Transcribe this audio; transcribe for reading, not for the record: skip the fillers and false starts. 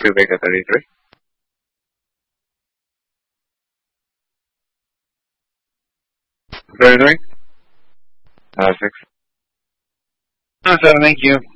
Quebec 33. 33? 6. Oh, 7, thank you.